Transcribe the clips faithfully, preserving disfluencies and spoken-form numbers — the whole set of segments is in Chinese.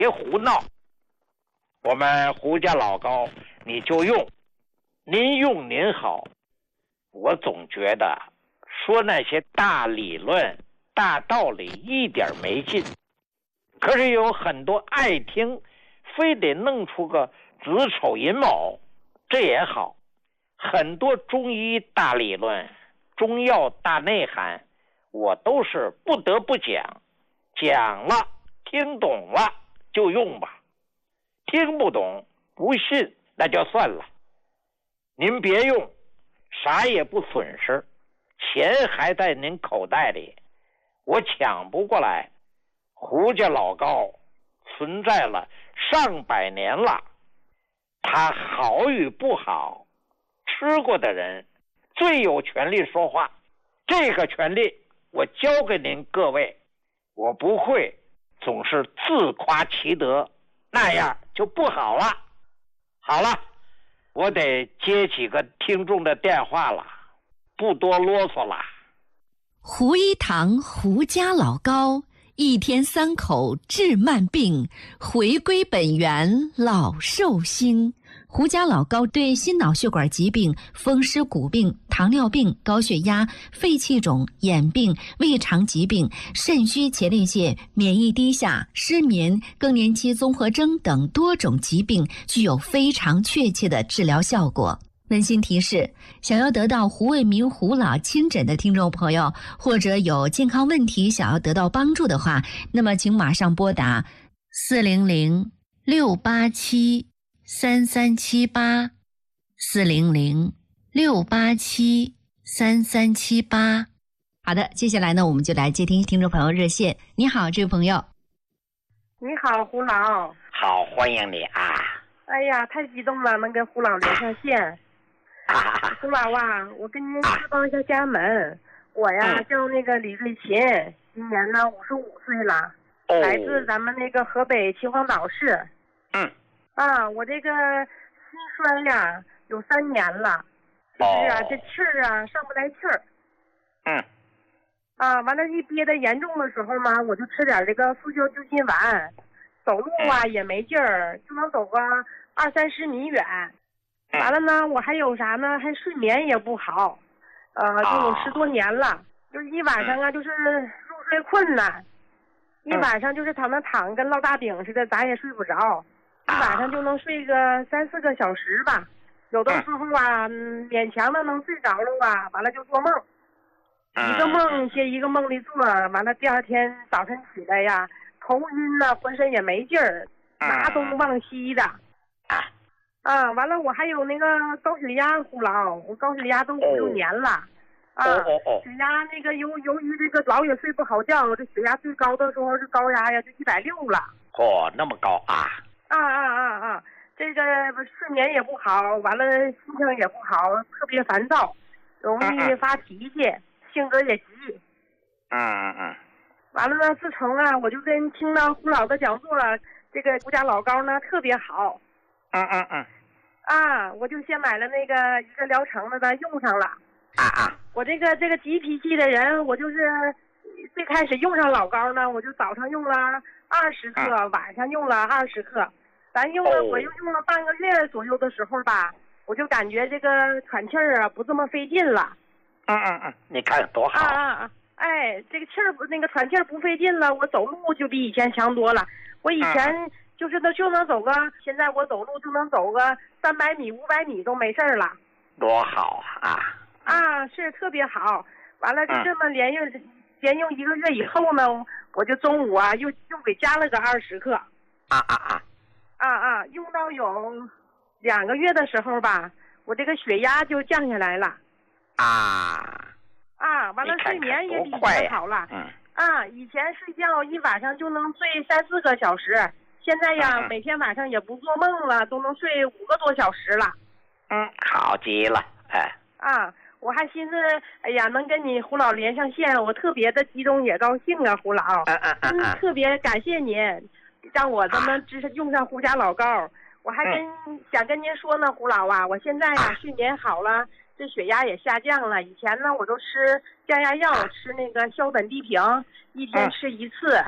别胡闹。我们胡家老高你就用，您用您好。我总觉得说那些大理论大道理一点没劲，可是有很多爱听，非得弄出个子丑寅卯，这也好。很多中医大理论中药大内涵我都是不得不讲，讲了听懂了就用吧，听不懂不信那就算了。您别用，啥也不损失，钱还在您口袋里，我抢不过来。胡家老高存在了上百年了，他好与不好，吃过的人最有权利说话。这个权利我交给您各位，我不会总是自夸其德，那样就不好了。好了，我得接几个听众的电话了，不多啰嗦了。 胡一堂胡家老高，一天三口治慢病，回归本源老寿星。胡家老高对心脑血管疾病、风湿骨病、糖尿病、高血压、肺气肿、眼病、胃肠疾病、肾虚前列腺、免疫低下、失眠、更年期综合征等多种疾病具有非常确切的治疗效果。温馨提示：想要得到胡卫民胡老亲诊的听众朋友，或者有健康问题想要得到帮助的话，那么请马上拨打四零零六八七三三七八，四零零六八七三三七八。好的，接下来呢，我们就来接听听众朋友热线。你好，这位朋友。 你好，胡老。 好，欢迎你啊！ 哎呀，太激动了，能跟胡老连上线。 啊、 胡老啊，我跟您汇报一下家门。啊、我呀、嗯、叫那个李瑞琴，今年呢五十五岁了，哦、来自咱们那个河北秦皇岛市。 嗯。 啊，我这个心衰呀有三年了，就是啊、哦、这气儿啊上不来气儿。 嗯。 啊，完了，一憋得严重的时候嘛，我就吃点这个速效救心丸，走路啊、嗯、也没劲儿，就能走个二三十米远。完了呢，我还有啥呢？还睡眠也不好，呃，就有十多年了，哦、就是一晚上啊，就是入睡困难，一晚上就是躺那躺跟烙大饼似的，咋也睡不着，一晚上就能睡个三四个小时吧，有的时候啊，嗯、勉强的能睡着了吧，完了就做梦，一个梦接一个梦里做，完了第二天早晨起来呀，头晕呐、啊，浑身也没劲儿，拿东忘西的。啊，完了，我还有那个高血压，胡老，我高血压都五六年了，啊，血压那个由由于这个老也睡不好觉，这血压最高的时候是高压呀，就一百六了。 哦，那么高啊！ 啊啊啊啊！这个睡眠也不好，完了心情也不好，特别烦躁，容易发脾气，嗯嗯性格也急。 嗯嗯嗯。 完了呢，自从啊，我就跟听到胡老的讲座了，这个胡家老高呢特别好。 嗯嗯嗯， 啊，我就先买了那个一个疗程的呢，用上了。 啊啊， 我这个这个急脾气的人，我就是最开始用上老高呢，我就早上用了二十克，啊、晚上用了二十克。咱用了，哦、我又用了半个月左右的时候吧，我就感觉这个喘气儿啊不这么费劲了。 嗯嗯嗯，你看多好。 啊啊啊！哎，这个气儿那个喘气儿不费劲了，我走路就比以前强多了。我以前。嗯就是那就能走个，现在我走路就能走个三百米、五百米都没事了， 多好啊！ 啊，是特别好。完了就这么连用、嗯、连用一个月以后呢，我就中午啊又又给加了个二十克。 啊啊啊！ 啊啊！用到有两个月的时候吧，我这个血压就降下来了。 啊啊！完了睡眠也比以前好了。 嗯。 啊，以前睡觉一晚上就能睡三四个小时。现在呀， 嗯、 每天晚上也不做梦了，都能睡五个多小时了。 嗯，好极了，哎。 啊，我还寻思，哎呀，能跟你胡老连上线，我特别的激动也高兴啊，胡老。 嗯嗯嗯嗯。 特别感谢您，让我这么支持用上胡家老高。我还跟、嗯、想跟您说呢，胡老啊，我现在呀、啊、睡眠好了，这血压也下降了。以前呢，我都吃降压药，吃那个硝苯地平，一天吃一次。嗯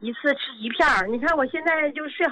一次吃一片儿。你看我现在就睡